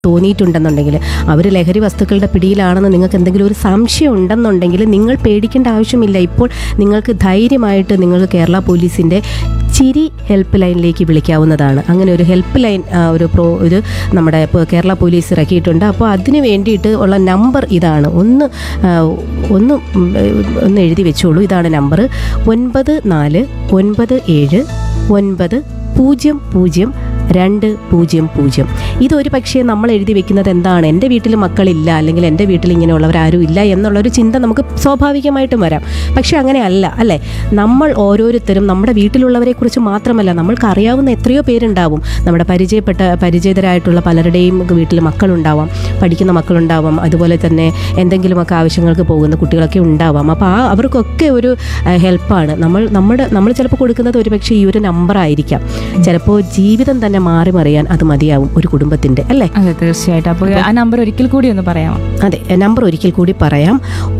തോന്നിയിട്ടുണ്ടെന്നുണ്ടെങ്കിൽ, അവർ ലഹരി വസ്തുക്കളുടെ പിടിയിലാണെന്ന് നിങ്ങൾക്ക് എന്തെങ്കിലും ഒരു സംശയം ഉണ്ടെന്നുണ്ടെങ്കിൽ നിങ്ങൾ പേടിക്കേണ്ട ആവശ്യമില്ല. ഇപ്പോൾ നിങ്ങൾക്ക് ധൈര്യമായിട്ട് നിങ്ങൾ കേരള പോലീസിൻ്റെ ചിരി ഹെൽപ്പ് ലൈനിലേക്ക് വിളിക്കാവുന്നതാണ്. അങ്ങനെ ഒരു ഹെൽപ്പ് ലൈൻ ഒരു നമ്മുടെ ഇപ്പോൾ കേരള പോലീസ് ഇറക്കിയിട്ടുണ്ട്. അപ്പോൾ അതിന് വേണ്ടിയിട്ട് ഉള്ള നമ്പർ ഇതാണ്. ഒന്ന് എഴുതി വെച്ചോളൂ. ഇതാണ് നമ്പർ 9497900200. ഇതൊരു പക്ഷേ നമ്മൾ എഴുതി വെക്കുന്നത് എന്താണ്, എൻ്റെ വീട്ടിൽ മക്കളില്ല അല്ലെങ്കിൽ എൻ്റെ വീട്ടിൽ ഇങ്ങനെയുള്ളവരാരും ഇല്ല എന്നുള്ളൊരു ചിന്ത നമുക്ക് സ്വാഭാവികമായിട്ടും വരാം. പക്ഷേ അങ്ങനെയല്ല, അല്ലേ? നമ്മൾ ഓരോരുത്തരും നമ്മുടെ വീട്ടിലുള്ളവരെക്കുറിച്ച് മാത്രമല്ല, നമ്മൾക്ക് അറിയാവുന്ന എത്രയോ പേരുണ്ടാവും. നമ്മുടെ പരിചിതരായിട്ടുള്ള പലരുടെയും വീട്ടിൽ മക്കളുണ്ടാവാം, പഠിക്കുന്ന മക്കളുണ്ടാവാം, അതുപോലെ തന്നെ എന്തെങ്കിലുമൊക്കെ ആവശ്യങ്ങൾക്ക് പോകുന്ന കുട്ടികളൊക്കെ ഉണ്ടാവാം. അപ്പോൾ അവർക്കൊക്കെ ഒരു ഹെൽപ്പാണ് നമ്മൾ ചിലപ്പോൾ കൊടുക്കുന്നത്. ഒരു പക്ഷേ ഈ ഒരു നമ്പറായിരിക്കാം. ചിലപ്പോൾ ജീവിതം തന്നെ മാറി മറിയാൻ അത് മതിയാവും ഒരു കുടുംബത്തിൻ്റെ, അല്ലേ? അതെ, തീർച്ചയായിട്ടും. അപ്പോൾ ആ നമ്പർ ഒരിക്കൽ കൂടി ഒന്ന് പറയാമോ? അതെ, നമ്പർ ഒരിക്കൽ കൂടി പറയാം.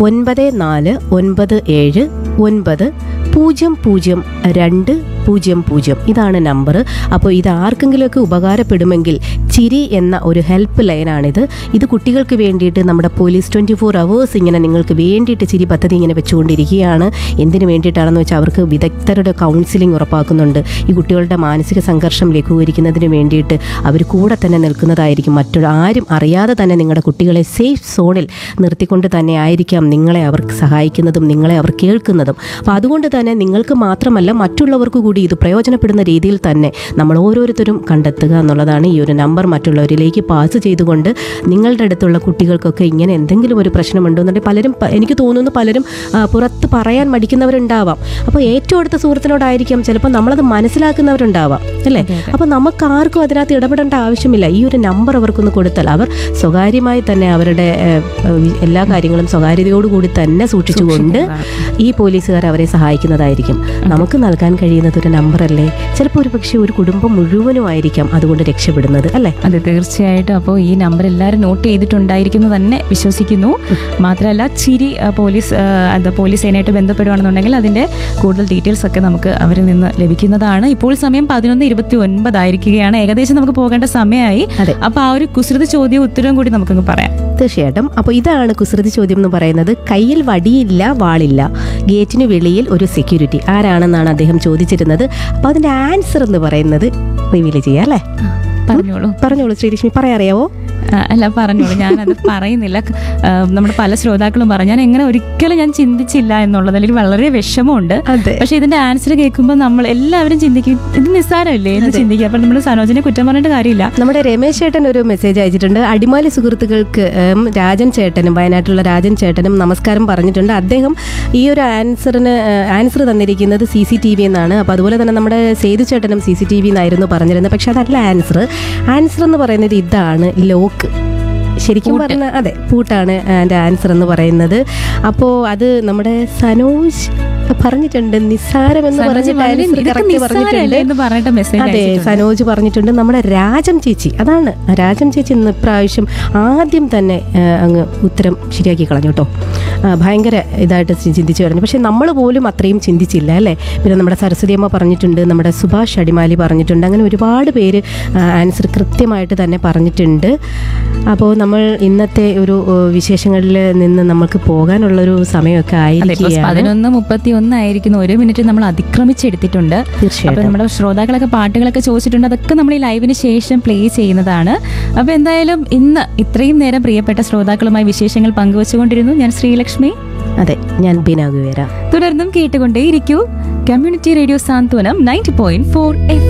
9497900200. ഇതാണ് നമ്പർ. അപ്പോൾ ഇത് ആർക്കെങ്കിലുമൊക്കെ ഉപകാരപ്പെടുമെങ്കിൽ ചിരി എന്ന ഒരു ഹെൽപ്പ് ലൈനാണിത്. ഇത് കുട്ടികൾക്ക് വേണ്ടിയിട്ട് നമ്മുടെ പോലീസ് 24 hours ഇങ്ങനെ നിങ്ങൾക്ക് വേണ്ടിയിട്ട് ചിരി പദ്ധതി ഇങ്ങനെ വെച്ചുകൊണ്ടിരിക്കുകയാണ്. എന്തിനു വേണ്ടിയിട്ടാണെന്ന് വെച്ചാൽ അവർക്ക് വിദഗ്ധരുടെ കൗൺസിലിംഗ് ഉറപ്പാക്കുന്നുണ്ട്. ഈ കുട്ടികളുടെ മാനസിക സംഘർഷം ലഘൂകരിക്കുന്നതിന് വേണ്ടിയിട്ട് അവർ കൂടെ തന്നെ നിൽക്കുന്നതായിരിക്കും. ആരും അറിയാതെ തന്നെ നിങ്ങളുടെ കുട്ടികളെ സേഫ് സോണിൽ നിർത്തിക്കൊണ്ട് തന്നെ ആയിരിക്കാം നിങ്ങളെ അവർക്ക് സഹായിക്കുന്നതും നിങ്ങളെ അവർ കേൾക്കുന്നതും. അപ്പോൾ അതുകൊണ്ട് തന്നെ നിങ്ങൾക്ക് മാത്രമല്ല മറ്റുള്ളവർക്ക് കൂടി ഇത് പ്രയോജനപ്പെടുന്ന രീതിയിൽ തന്നെ നമ്മൾ ഓരോരുത്തരും കണ്ടെത്തുക എന്നുള്ളതാണ്. ഈ ഒരു നമ്പർ മറ്റുള്ളവരിലേക്ക് പാസ് ചെയ്തുകൊണ്ട് നിങ്ങളുടെ അടുത്തുള്ള കുട്ടികൾക്കൊക്കെ ഇങ്ങനെ എന്തെങ്കിലും ഒരു പ്രശ്നമുണ്ടെന്നുണ്ടെങ്കിൽ എനിക്ക് തോന്നുന്നു പലരും പുറത്ത് പറയാൻ മടിക്കുന്നവരുണ്ടാവാം. അപ്പോൾ ഏറ്റവും അടുത്ത സുഹൃത്തിനോടായിരിക്കാം ചിലപ്പോൾ നമ്മളത് മനസ്സിലാക്കുന്നവരുണ്ടാവാം, അല്ലേ? അപ്പോൾ നമുക്ക് ആർക്കും അതിനകത്ത് ഇടപെടേണ്ട ആവശ്യമില്ല. ഈ ഒരു നമ്പർ അവർക്കൊന്ന് കൊടുത്താൽ അവർ സ്വകാര്യമായി തന്നെ അവരുടെ എല്ലാ കാര്യങ്ങളും സ്വകാര്യതയോടുകൂടി തന്നെ സൂക്ഷിച്ചുകൊണ്ട് ഈ പോലീസുകാർ അവരെ സഹായിക്കുന്നതായിരിക്കും. നമുക്ക് നൽകാൻ കഴിയുന്നത് ഒരു നമ്പറല്ലേ? ചിലപ്പോൾ ഒരു പക്ഷേ ഒരു കുടുംബം മുഴുവനും ആയിരിക്കാം അതുകൊണ്ട് രക്ഷപ്പെടുന്നത്, അല്ലേ? അതെ, തീർച്ചയായിട്ടും. അപ്പോൾ ഈ നമ്പർ എല്ലാവരും നോട്ട് ചെയ്തിട്ടുണ്ടായിരിക്കുന്നു തന്നെ വിശ്വസിക്കുന്നു. മാത്രമല്ല ചിരി പോലീസ് സേനയായിട്ട് ബന്ധപ്പെടുകയാണെന്നുണ്ടെങ്കിൽ അതിൻ്റെ കൂടുതൽ ഡീറ്റെയിൽസ് ഒക്കെ നമുക്ക് അവരിൽ നിന്ന് ലഭിക്കുന്നതാണ്. ഇപ്പോൾ സമയം 11:29 ആയിരിക്കുകയാണ്. ഏകദേശം നമുക്ക് പോകേണ്ട സമയമായി. അപ്പോൾ ആ ഒരു കുസൃതി ചോദ്യവും ഉത്തരവും കൂടി നമുക്കങ്ങ് പറയാം. തീർച്ചയായിട്ടും. അപ്പോൾ ഇതാണ് കുസൃതി ചോദ്യം എന്ന് പറയുന്നത്. കയ്യിൽ വടിയില്ല, വാളില്ല, ഗേറ്റിന് വെളിയിൽ ഒരു സെക്യൂരിറ്റി, ആരാണെന്നാണ് അദ്ദേഹം ചോദിച്ചിരുന്നത്. അപ്പോൾ അതിൻ്റെ ആൻസർ എന്ന് പറയുന്നത് റിവീൽ ചെയ്യാം, അല്ലേ? പറഞ്ഞോളൂ ശ്രീലക്ഷ്മി, പറയാറിയാവോ? അല്ല, പറഞ്ഞോളൂ. ഞാനത് പറയുന്നില്ല. നമ്മുടെ പല ശ്രോതാക്കളും പറഞ്ഞു, ഞാൻ ഒരിക്കലും ചിന്തിച്ചില്ല എന്നുള്ളത്. അല്ലെങ്കിൽ വളരെ വിഷമമുണ്ട്. പക്ഷെ ഇതിന്റെ ആൻസർ കേൾക്കുമ്പോൾ നമ്മൾ എല്ലാവരും ചിന്തിക്കും, ഇത് നിസ്സാരമല്ലേ എന്ന് ചിന്തിക്കുക. അപ്പൊ നമ്മൾ സനോജിനെ കുറ്റം പറഞ്ഞിട്ട് കാര്യമില്ല. നമ്മുടെ രമേശ് ചേട്ടൻ ഒരു മെസ്സേജ് അയച്ചിട്ടുണ്ട്. അടിമാലി സുഹൃത്തുക്കൾക്ക് രാജൻ ചേട്ടനും വയനാട്ടിലുള്ള രാജൻ ചേട്ടനും നമസ്കാരം പറഞ്ഞിട്ടുണ്ട്. അദ്ദേഹം ഈ ഒരു ആൻസർ തന്നിരിക്കുന്നത് CCTV എന്നാണ്. അപ്പോൾ അതുപോലെ തന്നെ നമ്മുടെ സേതു ചേട്ടനും CCTV എന്നായിരുന്നു പറഞ്ഞിരുന്നത്. പക്ഷെ അതല്ല ആൻസർ എന്ന് പറയുന്നത് ഇതാണ്, ലോക്ക്. ശരിക്കും പറഞ്ഞാൽ അതെ, പൂട്ടാണ് എൻ്റെ ആൻസർ എന്ന് പറയുന്നത്. അപ്പോൾ അത് നമ്മുടെ സനോജ് പറഞ്ഞിട്ടുണ്ട്, നിസ്സാരമെന്ന് പറഞ്ഞിട്ടുണ്ട്. അതെ, സനോജ് പറഞ്ഞിട്ടുണ്ട്. നമ്മുടെ രാജം ചേച്ചി, അതാണ് രാജം ചേച്ചി ഇന്ന് ഇപ്രാവശ്യം ആദ്യം തന്നെ അങ്ങ് ഉത്തരം ശരിയാക്കി കളഞ്ഞു കേട്ടോ. ഭയങ്കര ഇതായിട്ട് ചിന്തിച്ചു പറഞ്ഞു. പക്ഷെ നമ്മൾ പോലും അത്രയും ചിന്തിച്ചില്ല, അല്ലേ? പിന്നെ നമ്മുടെ സരസ്വതി അമ്മ പറഞ്ഞിട്ടുണ്ട്, നമ്മുടെ സുഭാഷ് അടിമാലി പറഞ്ഞിട്ടുണ്ട്. അങ്ങനെ ഒരുപാട് പേര് ആൻസർ കൃത്യമായിട്ട് തന്നെ പറഞ്ഞിട്ടുണ്ട്. അപ്പോൾ നമ്മൾ ഇന്നത്തെ ഒരു വിശേഷങ്ങളിൽ നിന്ന് നമുക്ക് പോകാനുള്ളൊരു സമയമൊക്കെ ആയിരിക്കുകയാണ്. 11:31 ആയിരിക്കുന്നു. 1 മിനിറ്റ് നമ്മൾ അതിക്രമിച്ചെടുത്തിട്ടുണ്ട്. അപ്പോൾ നമ്മുടെ ശ്രോതാക്കളൊക്കെ പാട്ടുകളൊക്കെ ചോദിച്ചിട്ടുണ്ട്. അതൊക്കെ നമ്മൾ ഈ ലൈവിന് ശേഷം പ്ലേ ചെയ്യുന്നതാണ്. അപ്പോൾ എന്തായാലും ഇന്ന് ഇത്രയും നേരം പ്രിയപ്പെട്ട ശ്രോതാക്കളുമായി വിശേഷങ്ങൾ പങ്കുവച്ചുകൊണ്ടിരുന്നു ഞാൻ ശ്രീലക്ഷ്മി. അതെ, ഞാൻ ബിനാഗുവേര. തുടർന്നും കേട്ടുകൊണ്ടേയിരിക്കൂ കമ്മ്യൂണിറ്റി റേഡിയോ സാന്ത്വനം 90.4 FM.